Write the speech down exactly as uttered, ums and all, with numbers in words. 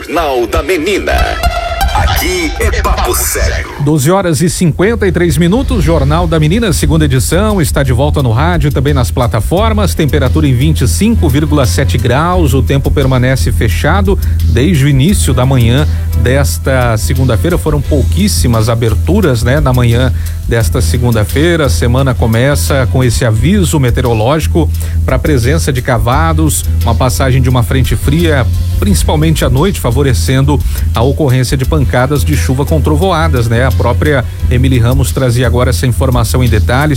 Jornal da Menina. Aqui é papo sério. doze horas e cinquenta e três minutos, Jornal da Menina, segunda edição, está de volta no rádio, também nas plataformas, temperatura em vinte e cinco vírgula sete graus, o tempo permanece fechado desde o início da manhã desta segunda-feira, foram pouquíssimas aberturas, né, na manhã desta segunda-feira. A semana começa com esse aviso meteorológico para a presença de cavados, uma passagem de uma frente fria, principalmente à noite, favorecendo a ocorrência de pancadas de chuva com trovoadas, né? A própria Emily Ramos trazia agora essa informação em detalhes.